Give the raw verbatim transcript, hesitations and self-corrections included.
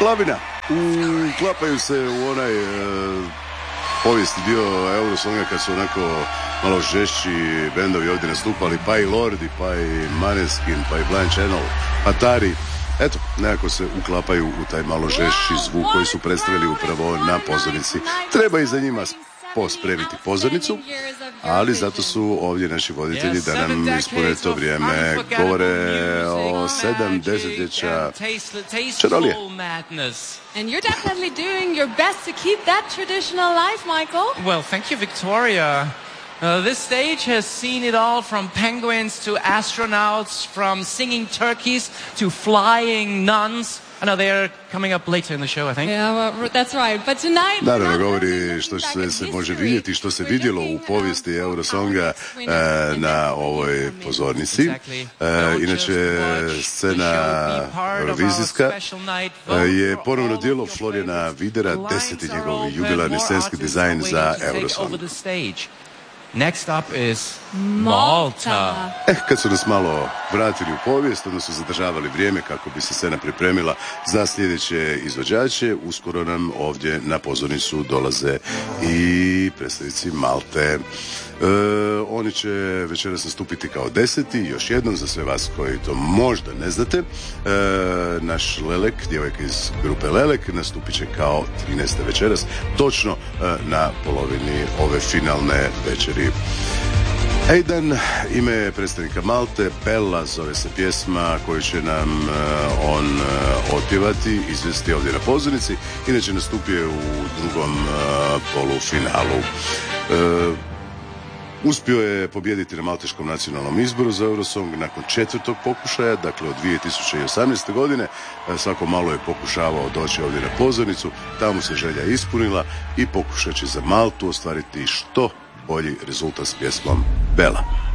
Plavina. Uklapaju se u onaj e, povijesni dio Eurosonga kad su onako malo žešći bendovi ovdje nastupali, pa i Lordi, pa i Maneskin, pa i Blind Channel, pa Tari. Eto, nekako se uklapaju u taj malo žešći zvuk koji su predstavili upravo na pozornici. Treba i za njima pospremiti pozornicu, ali zato su ovdje naši voditelji da nam ispune to vrijeme. Govore o sedam desetljeća čarolije. And you're definitely doing your best to keep that tradition alive, Michael. Well, thank you, Victoria. Uh, this stage has seen it all, from penguins to astronauts, from singing turkeys to flying nuns. I know they're coming up later in the show, I think. Yeah, well, that's right. But tonight... Naravno, govori što se, se može vidjeti, što se vidjelo u povijesti Eurosonga e, na ovoj pozornici. E, inače, scena eurovizijska e, je ponovno djelo Florijana Videra, deseti njegov jubilarni scenski dizajn za Eurosong. Next up is Malta. Eh, kad su nas malo vratili u povijest, onda su zadržavali vrijeme kako bi se scena pripremila za sljedeće izvođače. Uskoro nam ovdje na pozornicu dolaze i predstavnici Malte. E, oni će večeras nastupiti kao deseti, još jednom za sve vas koji to možda ne znate. E, naš Lelek, djevojka iz grupe Lelek, nastupit će kao trinaesta večeras, točno e, na polovini ove finalne večeri. Ejdan, ime predstavnika Malte, Bella zove se pjesma koju će nam uh, on uh, otpjevati, izvesti ovdje na pozornici. Inače nastupio u drugom uh, polufinalu. Uh, Uspio je pobijediti na Malteškom nacionalnom izboru za Eurosong nakon četvrtog pokušaja, dakle od dvije tisuće osamnaeste. godine. Svako malo je pokušavao doći ovdje na pozornicu, tamo se želja ispunila i pokušat će za Maltu ostvariti što bolji rezultat s pjesmom Bella.